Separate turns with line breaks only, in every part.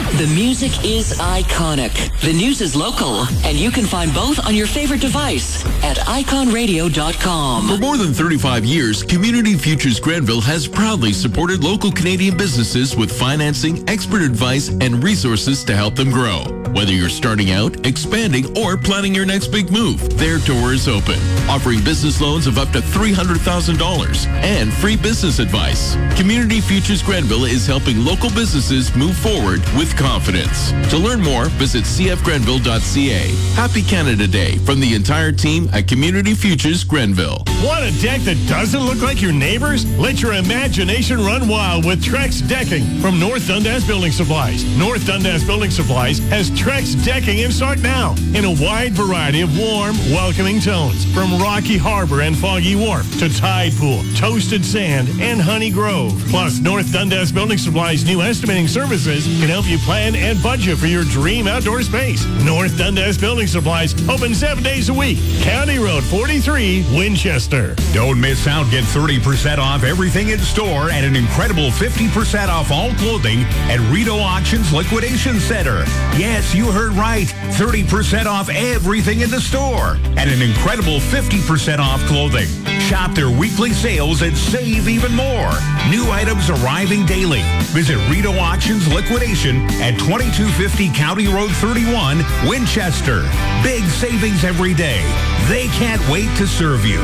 The music is iconic. The news is local. And you can find both on your favorite device at iconradio.com.
For more than 35 years, Community Futures Granville has proudly supported local Canadian businesses with financing, expert advice, and resources to help them grow. Whether you're starting out, expanding, or planning your next big move, their door is open, offering business loans of up to $300,000 and free business advice. Community Futures Granville is helping local businesses move forward with confidence. To learn more, visit cfgranville.ca. Happy Canada Day from the entire team at Community Futures Granville.
Want a deck that doesn't look like your neighbor's? Let your imagination run wild with Trex Decking from North Dundas Building Supplies. North Dundas Building Supplies has Trex Decking in stock now in a wide variety of warm, welcoming tones, from Rocky Harbor and Foggy Wharf to Tide Pool, Toasted Sand, and Honey Grove. Plus, North Dundas Building Supplies' new estimating services can help you plan and budget for your dream outdoor space. North Dundas Building Supplies open 7 days a week. County Road 43, Winchester.
Don't miss out. Get 30% off everything in store and an incredible 50% off all clothing at Rideau Auctions Liquidation Center. Yes, you heard right. 30% off everything in the store and an incredible 50% off clothing. Shop their weekly sales and save even more. New items arriving daily. Visit Rideau Auctions Liquidation at 2250 County Road 31, Winchester. Big savings every day. They can't wait to serve you.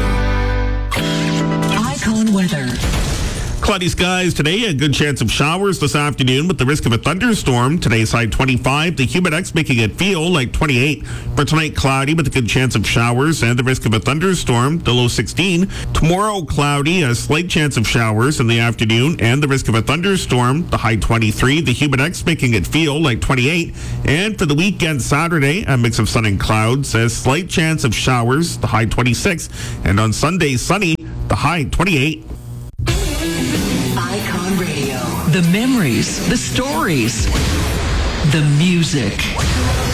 Icon weather.
Cloudy skies today, a good chance of showers this afternoon with the risk of a thunderstorm. Today's high 25, the humidex making it feel like 28. For tonight, cloudy with a good chance of showers and the risk of a thunderstorm, the low 16. Tomorrow, cloudy, a slight chance of showers in the afternoon and the risk of a thunderstorm, the high 23. The humidex making it feel like 28. And for the weekend, Saturday, a mix of sun and clouds, a slight chance of showers, the high 26. And on Sunday, sunny, the high 28.
Icon Radio. The memories, the stories, the music.